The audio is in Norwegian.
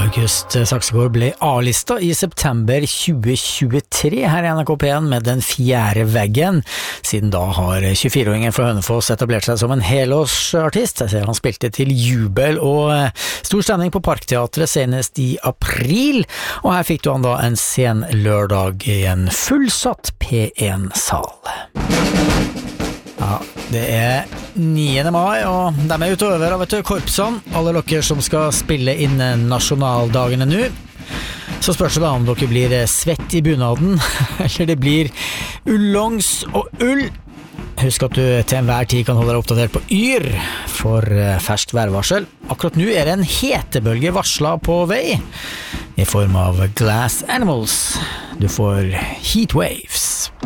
August Saksegård ble A-lista i september 2023 her i NRK P1 med Den fjerde veggen. Siden da har 24-åringen fra Hønefoss etablert seg som en helårsartist. Jeg ser han spilte til jubel og stor stemning på Parkteatret senest i april, og her fikk du han da en sen lørdag i en fullsatt P1-sal. Ja, det 9. mai, og de ute og øver av korpsene, alle dere som skal spille inn nasjonaldagene nå. Så spørs det da om dere blir svett i bunaden, eller det blir ullongs og ull. Husk at du til enhver tid kan holde deg oppdatert på Yr for ferskt værvarsel. Akkurat nå det en hetebølge varslet på vei, i form av Glass Animals. Du får Heat Waves.